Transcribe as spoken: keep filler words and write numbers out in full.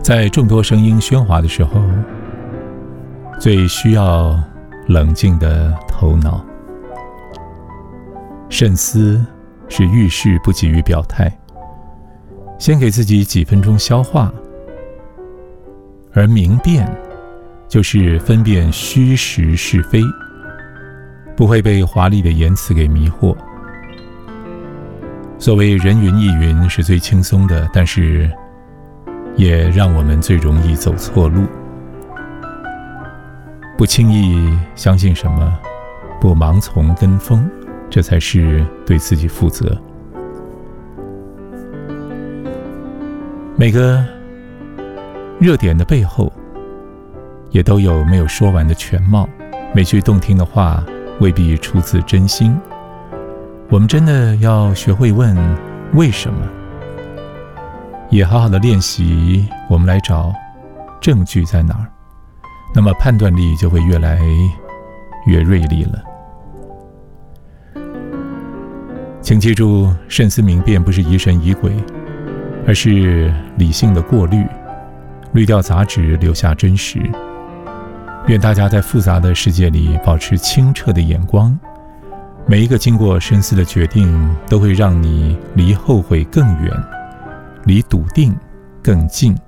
在众多声音喧哗的时候，最需要冷静的头脑。慎思是遇事不急于表态，先给自己几分钟消化，而明辨就是分辨虚实是非，不会被华丽的言辞给迷惑。所谓人云亦云是最轻松的，但是也让我们最容易走错路。不轻易相信什么，不盲从跟风，这才是对自己负责。每个热点的背后也都有没有说完的全貌，每句动听的话未必出自真心。我们真的要学会问为什么，也好好的练习我们来找证据在哪儿，那么判断力就会越来越锐利了。请记住，慎思明辨不是疑神疑鬼，而是理性的过滤，滤掉杂质，留下真实。愿大家在复杂的世界里保持清澈的眼光，每一个经过深思的决定都会让你离后悔更远，离笃定更近。